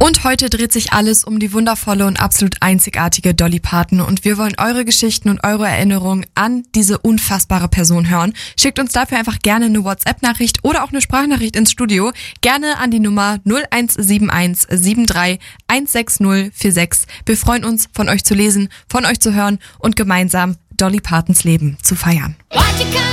Und heute dreht sich alles um die wundervolle und absolut einzigartige Dolly Parton. Und wir wollen eure Geschichten und eure Erinnerungen an diese unfassbare Person hören. Schickt uns dafür einfach gerne eine WhatsApp-Nachricht oder auch eine Sprachnachricht ins Studio. Gerne an die Nummer 0171 73 16046. Wir freuen uns, von euch zu lesen, von euch zu hören und gemeinsam Dolly Partons Leben zu feiern.